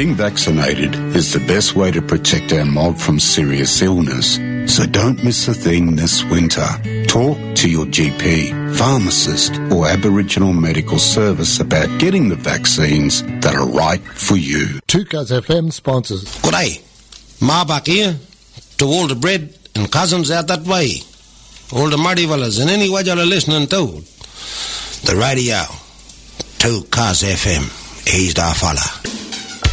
Getting vaccinated is the best way to protect our mob from serious illness. So don't miss a thing this winter. Talk to your GP, pharmacist or Aboriginal medical service about getting the vaccines that are right for you. 2Cuz FM sponsors. G'day, Marbach here, to all the bread and cousins out that way, all the muddy fellas and any way you're listening to the radio, 2Cuz FM, he's the fella.